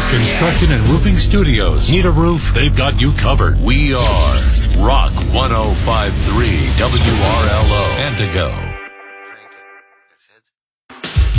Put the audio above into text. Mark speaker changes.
Speaker 1: Construction and Roofing Studios. Need a roof? They've got you covered. We are Rock 105.3 WRLO Antigo.